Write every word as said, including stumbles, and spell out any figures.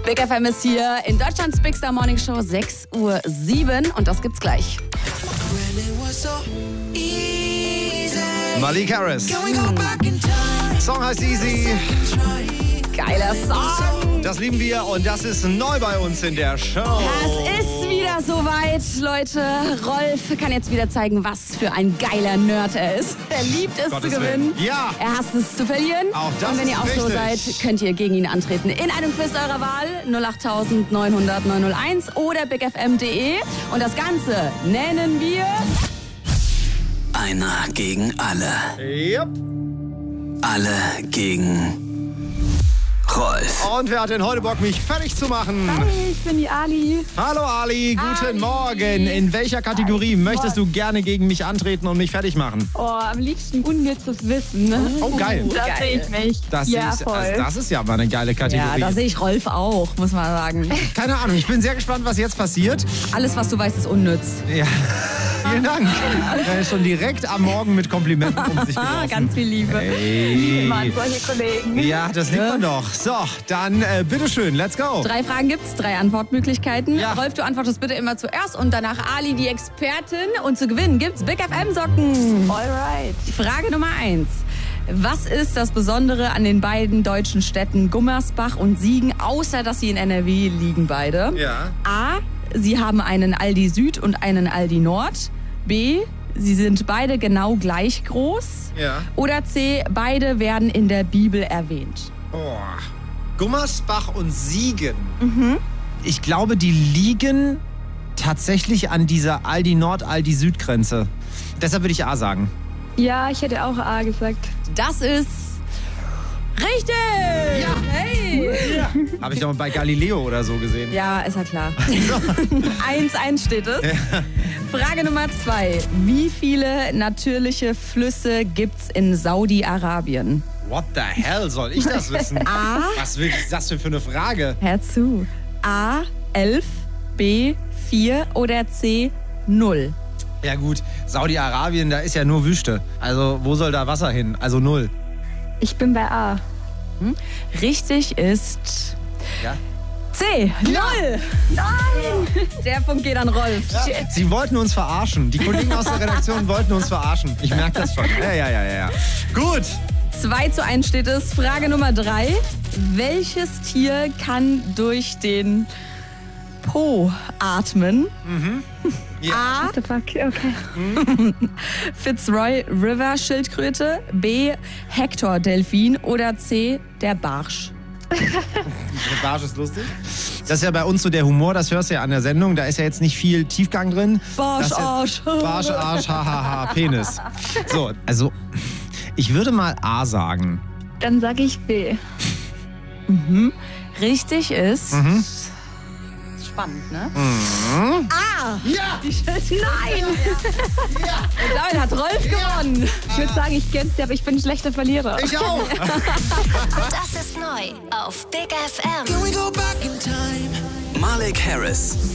Big F M ist hier in Deutschlands Big Star Morning Show, sechs Uhr sieben und das gibt's gleich. Malik Harris. Song heißt Easy. Geiler Song. Das lieben wir und das ist neu bei uns in der Show. Es ist wieder soweit, Leute. Rolf kann jetzt wieder zeigen, was für ein geiler Nerd er ist. Er liebt es Gottes zu gewinnen. Willen. Ja. Er hasst es zu verlieren. Auch das und wenn ist ihr auch so richtig. seid, könnt ihr gegen ihn antreten. In einem Quiz eurer Wahl, null acht neun null null neun null eins oder big f m punkt d e. Und das Ganze nennen wir... Einer gegen alle. Yep. Alle gegen Rolf. Und wer hat denn heute Bock, mich fertig zu machen? Hi, ich bin die Ali. Hallo Ali, guten Ali. Morgen. In welcher Kategorie möchtest du gerne gegen mich antreten und mich fertig machen? Oh, am liebsten unnützes Wissen. Oh, geil. Da Geil. sehe ich mich. Das, ja, ist, voll. also das ist ja mal eine geile Ja, Kategorie. da sehe ich Rolf auch, muss man sagen. Keine Ahnung, ich bin sehr gespannt, was jetzt passiert. Alles, was du weißt, ist unnütz. Ja. Vielen Dank. Er ist schon direkt am Morgen mit Komplimenten um sich Ah, geworfen. ganz viel Liebe. Hey. Mann, solche Kollegen. Ja, das liebt man doch. So, dann äh, bitteschön, let's go. Drei Fragen gibt's, drei Antwortmöglichkeiten. Ja. Rolf, du antwortest bitte immer zuerst und danach Ali, die Expertin. Und zu gewinnen gibt's Big F M Socken. Alright. Frage Nummer eins. Was ist das Besondere an den beiden deutschen Städten Gummersbach und Siegen, außer dass sie in N R W liegen beide? Ja. A. Sie haben einen Aldi Süd und einen Aldi Nord. B. Sie sind beide genau gleich groß. Ja. Oder C. Beide werden in der Bibel erwähnt. Oh. Gummersbach und Siegen. Mhm. Ich glaube, die liegen tatsächlich an dieser Aldi Nord, Aldi Süd Grenze. Deshalb würde ich A sagen. Ja, ich hätte auch A gesagt. Das ist richtig! Ja. Hey! Habe ich doch mal bei Galileo oder so gesehen. Ja, ist ja klar. eins eins steht es. Frage Nummer zwei. Wie viele natürliche Flüsse gibt's in Saudi-Arabien? What the hell, soll ich das wissen? A. Was ist das denn für eine Frage? Hör zu. A. elf, B. vier oder C. null. Ja gut, Saudi-Arabien, da ist ja nur Wüste. Also wo soll da Wasser hin? Also null. Ich bin bei A. Richtig ist Ja? C. Null. Nein! Der Punkt geht an Rolf. Sie wollten uns verarschen. Die Kollegen aus der Redaktion wollten uns verarschen. Ich merke das schon. Ja, ja, ja, ja. Gut. zwei zu eins steht es. Frage Nummer drei. Welches Tier kann durch den Po atmen? Ja. A. What the fuck? Okay. Fitzroy River Schildkröte, B. Hector Delfin oder C. der Barsch. Der Barsch ist lustig. Das ist ja bei uns so der Humor, das hörst du ja an der Sendung. Da ist ja jetzt nicht viel Tiefgang drin. Barsch, Das ist ja- Arsch. Barsch, Arsch, hahaha, Penis. So, also ich würde mal A sagen. Dann sage ich B. Richtig ist... Mhm. Spannend, ne? Ah! Ja! Die Schild Nein! Und damit hat Rolf gewonnen. Ich würde sagen, ich gönn's dir, aber ich bin ein schlechter Verlierer. Ich auch! Das ist neu auf Big F M. Malik Harris.